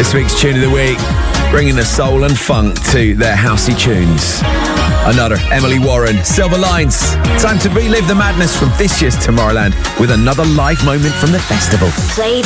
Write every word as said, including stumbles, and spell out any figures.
This week's Tune of the Week, bringing the soul and funk to their housey tunes. Another Emily Warren, Silver Lines. Time to relive the madness from this year's Tomorrowland with another live moment from the festival. Play